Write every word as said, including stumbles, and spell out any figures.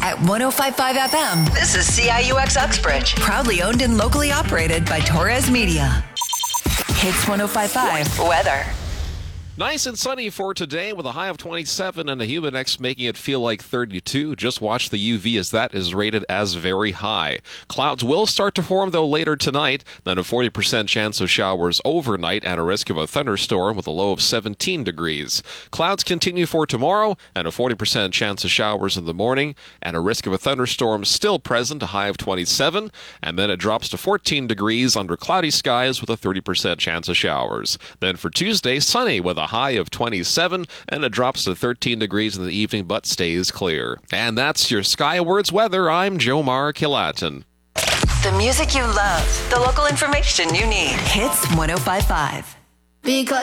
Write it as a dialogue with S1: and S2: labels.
S1: at one oh five point five F M.
S2: This is C I U X Uxbridge.
S1: Proudly owned and locally operated by Torres Media. Hits one oh five point five.
S2: Weather.
S3: Nice and sunny for today with a high of twenty-seven and a humid index making it feel like thirty-two. Just watch the U V as that is rated as very high. Clouds will start to form, though, later tonight. Then a forty percent chance of showers overnight and a risk of a thunderstorm with a low of seventeen degrees. Clouds continue for tomorrow and a forty percent chance of showers in the morning and a risk of a thunderstorm still present, a high of twenty-seven. And then it drops to fourteen degrees under cloudy skies with a thirty percent chance of showers. Then for Tuesday, sunny with a high of twenty-seven, and it drops to thirteen degrees in the evening, but stays clear. And that's your Skywards weather. I'm Jomar Kilatin.
S2: The music you love, the local information you need.
S1: Hits one oh five point five.
S4: Because